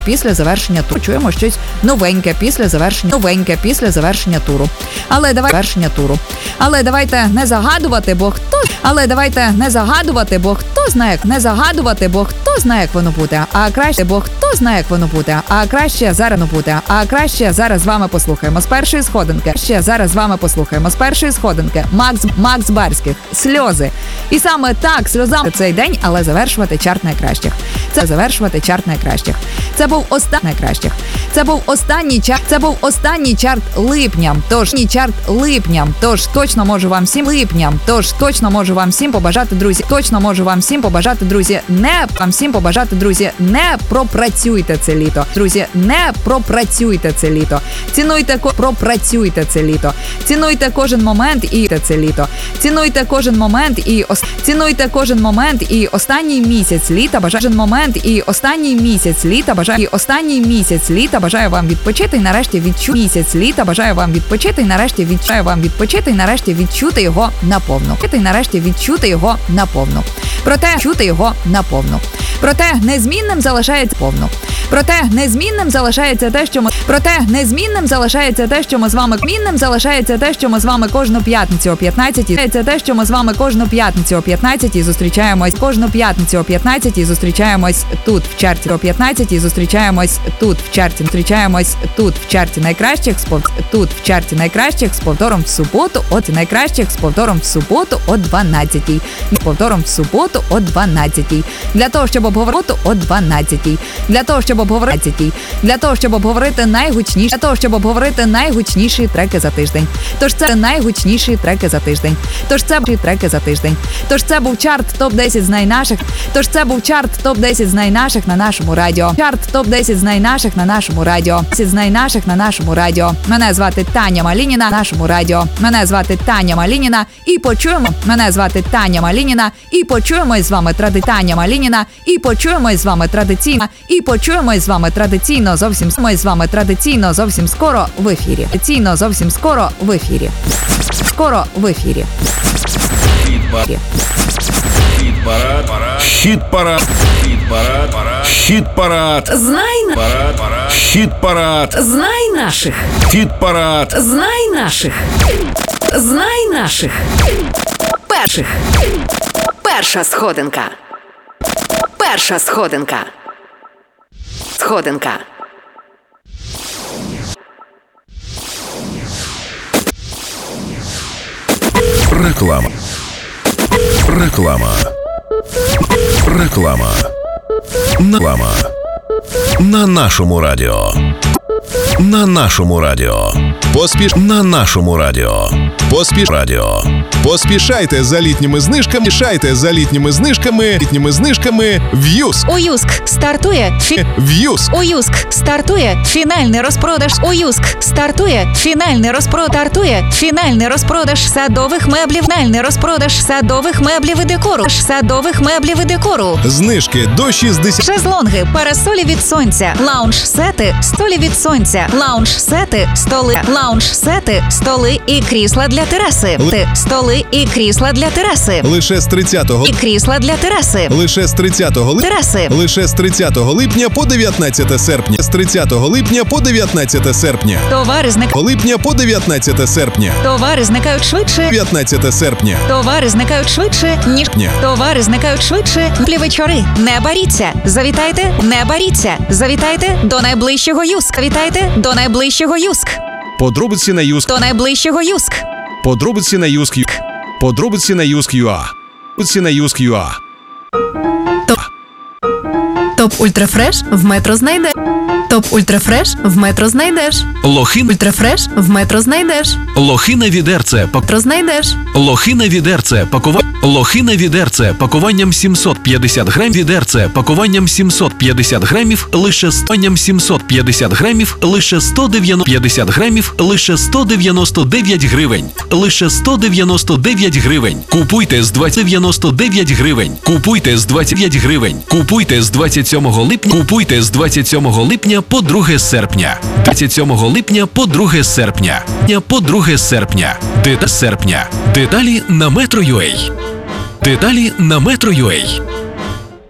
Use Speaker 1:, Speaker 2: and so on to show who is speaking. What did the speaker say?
Speaker 1: Після завершення туру чуємо щось новеньке після завершення туру. Але давайте не загадувати, бо хто знає, як воно буде. А краще зараз з вами послухаємо з першої сходинки. Макс Барських «Сльози». І саме так, сльозами цей день, але завершувати чарт найкращих. Це був останній чарт липням. Тож точно можу вам всім побажати, друзі. Не пропрацюйте це літо. Цінуйте кожен момент і останній місяць літа бажаю вам відпочити і нарешті відчути його наповну. Проте незмінним залишається те, що ми з вами кожну п'ятницю о 15 зустрічаємось тут в чарті найкращих з повтором в суботу о 12. Для того, щоб обговорити найгучніші треки за тиждень. Тож це був чарт топ-10 з найнаших на нашому радіо. Мене звати Таня Малініна. І почуємось з вами традиційно зовсім скоро в ефірі.
Speaker 2: Хіт-парад. Знай наших. Знай наших. Перша сходинка.
Speaker 3: Реклама. На нашому радіо.
Speaker 4: Поспішайте за літніми знижками в Юск.
Speaker 5: У Юск стартує фінальний розпродаж. Фінальний розпродаж садових меблів і декору.
Speaker 4: Знижки до 60%.
Speaker 5: Шезлонги, парасолі від сонця, лаунж-сети, столі від сонця, лаунж-сети, столи і крісла для тераси.
Speaker 4: Лише з 30 липня по 19 серпня.
Speaker 5: Товари зникають швидше, ніж вечори. Не боріться. Завітайте до найближчого Юск.
Speaker 4: Подробиці на Юск. Подробиці на Юск.ua.
Speaker 6: Топ Ультрафреш в метро знайдеш. Лохи Ультрафреш в метро знайдеш.
Speaker 3: Лохи на відерце. Лохи на відерце пакуванням 750 грамів. Відерце пакуванням 750 грамів лише 199 гривень. Лише 199 гривень. Купуйте з 29 гривень. Купуйте з 29 гривень. Купуйте з 27 липня по 2 серпня. 27 липня по 2 серпня. Деталі на Metro.ua.